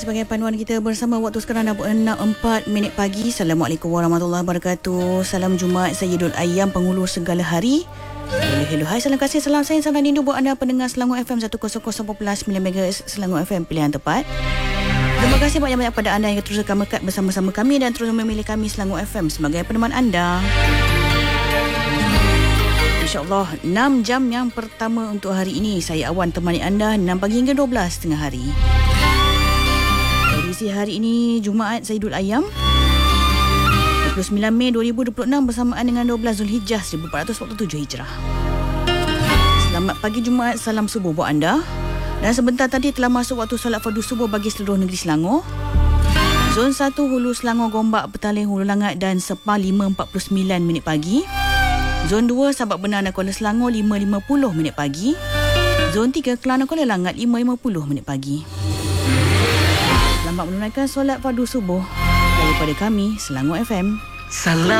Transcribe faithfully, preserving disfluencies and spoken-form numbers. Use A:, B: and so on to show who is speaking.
A: sebagai panduan kita bersama waktu sekarang dah enam empat minit pagi. Assalamualaikum warahmatullahi wabarakatuh. Salam Jumaat Sayyidul Ayyam, penghulu segala hari. Hello, hello, hai, salam kasih, salam sayang, salam rindu buat anda pendengar Selangor F M seratus sembilan megahertz, Selangor F M pilihan tepat. Terima kasih banyak-banyak pada anda yang terus akan melekat bersama-sama kami dan terus memilih kami Selangor F M sebagai peneman anda. InsyaAllah enam jam yang pertama untuk hari ini saya Awan temani anda enam pagi hingga dua belas tengah hari. Edisi hari ini Jumaat Sayyidul Ayyam dua puluh sembilan Mei dua ribu dua puluh enam bersamaan dengan dua belas Zulhijjah seribu empat ratus empat puluh tujuh Hijrah. Selamat pagi Jumaat, salam subuh buat anda. Dan sebentar tadi telah masuk waktu solat fardu subuh bagi seluruh negeri Selangor. Zon satu Hulu Selangor, Gombak, Petaling, Hulu Langat dan Sepah lima empat puluh sembilan minit pagi. Zon dua Sabak Benar dan Kuala Selangor lima lima puluh minit pagi. Zon tiga Kelana Kuala Langat lima lima puluh minit pagi. Selamat menunaikan solat fardu subuh daripada kami Selangor F M.
B: Salam.